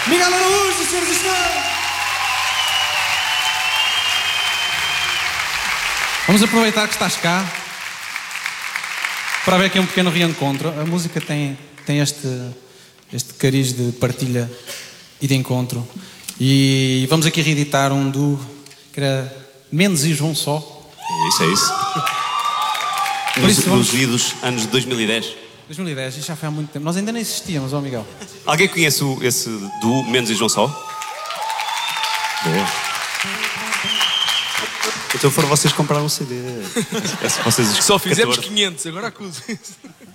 Miguel Araújo, senhoras e senhores. Vamos aproveitar que estás cá para ver aqui um pequeno reencontro. A música tem este cariz de partilha e de encontro. E vamos aqui reeditar um duo que era Mendes e João Só. É isso. Nos idos anos de 2010. 2010, isso já foi há muito tempo. Nós ainda nem existíamos, ó Miguel. Alguém conhece esse duo Mendes e João Só? Boa. Então foram vocês comprar um CD. Vocês Só fizemos 500, agora acuso isso.